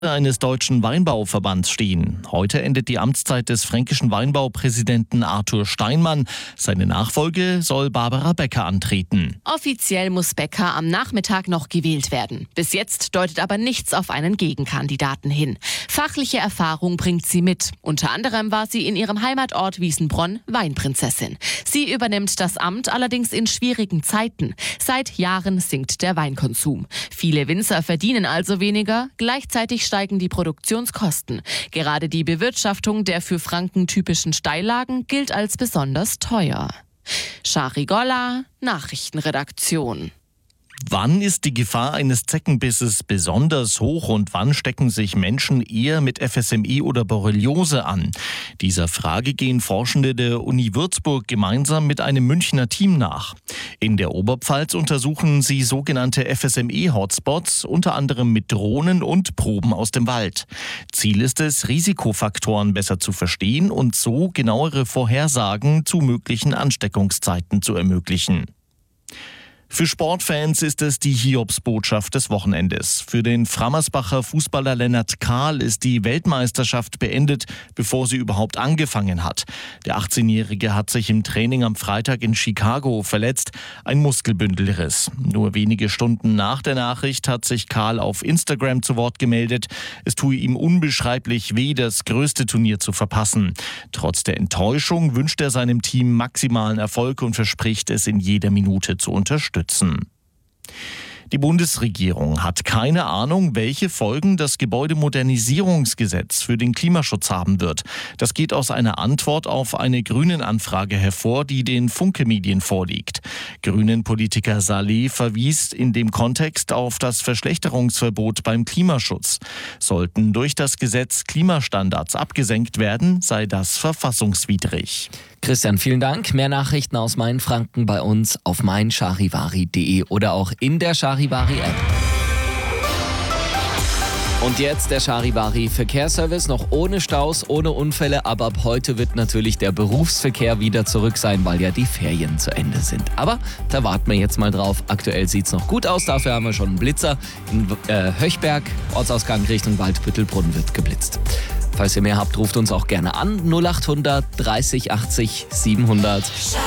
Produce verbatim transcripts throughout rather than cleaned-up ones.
eines deutschen Weinbauverbands stehen. Heute endet die Amtszeit des fränkischen Weinbaupräsidenten Arthur Steinmann. Seine Nachfolge soll Barbara Becker antreten. Offiziell muss Becker am Nachmittag noch gewählt werden. Bis jetzt deutet aber nichts auf einen Gegenkandidaten hin. Fachliche Erfahrung bringt sie mit. Unter anderem war sie in ihrem Heimatort Wiesenbronn Weinprinzessin. Sie übernimmt das Amt allerdings in schwierigen Zeiten. Seit Jahren sinkt der Weinkonsum. Viele Winzer verdienen also weniger, gleichzeitig steigen die Produktionskosten. Gerade die Bewirtschaftung der für Franken typischen Steillagen gilt als besonders teuer. Shari Golla, Nachrichtenredaktion. Wann ist die Gefahr eines Zeckenbisses besonders hoch und wann stecken sich Menschen eher mit F S M E oder Borreliose an? Dieser Frage gehen Forschende der Uni Würzburg gemeinsam mit einem Münchner Team nach. In der Oberpfalz untersuchen sie sogenannte F S M E-Hotspots, unter anderem mit Drohnen und Proben aus dem Wald. Ziel ist es, Risikofaktoren besser zu verstehen und so genauere Vorhersagen zu möglichen Ansteckungszeiten zu ermöglichen. Für Sportfans ist es die Hiobsbotschaft des Wochenendes. Für den Frammersbacher Fußballer Lennart Kahl ist die Weltmeisterschaft beendet, bevor sie überhaupt angefangen hat. Der achtzehnjährige hat sich im Training am Freitag in Chicago verletzt, ein Muskelbündelriss. Nur wenige Stunden nach der Nachricht hat sich Kahl auf Instagram zu Wort gemeldet. Es tue ihm unbeschreiblich weh, das größte Turnier zu verpassen. Trotz der Enttäuschung wünscht er seinem Team maximalen Erfolg und verspricht es in jeder Minute zu unterstützen. Die Bundesregierung hat keine Ahnung, welche Folgen das Gebäudemodernisierungsgesetz für den Klimaschutz haben wird. Das geht aus einer Antwort auf eine Grünen-Anfrage hervor, die den Funke-Medien vorliegt. Grünen-Politiker Saleh verwies in dem Kontext auf das Verschlechterungsverbot beim Klimaschutz. Sollten durch das Gesetz Klimastandards abgesenkt werden, sei das verfassungswidrig. Christian, vielen Dank. Mehr Nachrichten aus Mainfranken bei uns auf mein charivari punkt de oder auch in der Charivari-App. Und jetzt der Charivari Verkehrsservice, noch ohne Staus, ohne Unfälle, aber ab heute wird natürlich der Berufsverkehr wieder zurück sein, weil ja die Ferien zu Ende sind. Aber da warten wir jetzt mal drauf. Aktuell sieht es noch gut aus, dafür haben wir schon einen Blitzer. In äh, Höchberg, Ortsausgang Richtung Waldbüttelbrunn wird geblitzt. Falls ihr mehr habt, ruft uns auch gerne an. null acht hundert dreißig achtzig siebenhundert.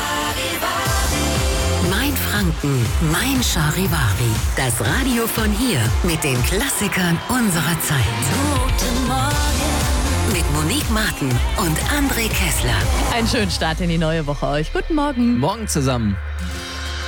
Mein Franken, mein Charivari. Das Radio von hier mit den Klassikern unserer Zeit. Guten Morgen. Mit Monique Martin und André Kessler. Einen schönen Start in die neue Woche euch. Guten Morgen. Morgen zusammen.